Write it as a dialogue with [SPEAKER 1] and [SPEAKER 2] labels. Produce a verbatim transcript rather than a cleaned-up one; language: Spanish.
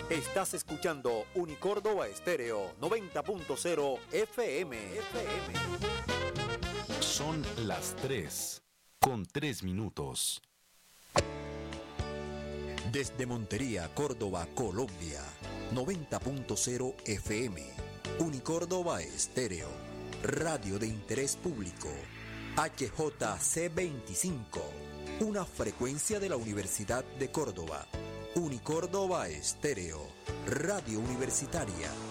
[SPEAKER 1] Estás escuchando Unicórdoba Estéreo noventa punto cero F M. F M.
[SPEAKER 2] Son las tres con tres minutos.
[SPEAKER 1] Desde Montería, Córdoba, Colombia, noventa punto cero F M. Unicórdoba Estéreo, radio de interés público. H J C veinticinco, una frecuencia de la Universidad de Córdoba. Unicórdoba Estéreo, radio universitaria.